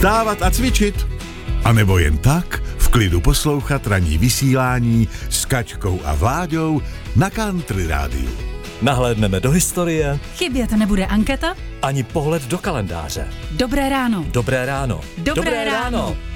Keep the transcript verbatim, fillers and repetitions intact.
vstávat a cvičit. A nebo jen tak v klidu poslouchat ranní vysílání s Kačkou a Vláďou na Country Rádiu. Nahlédneme do historie. Chybět nebude anketa. Ani pohled do kalendáře. Dobré ráno. Dobré ráno. Dobré, Dobré ráno. ráno.